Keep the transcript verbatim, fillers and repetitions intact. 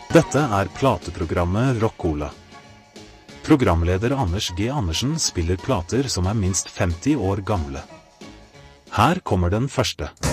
Dette er plateprogrammet Rock-Cola. Programleder Anders G. Andersen spiller plater som er minst femti år gamle. Her kommer den første.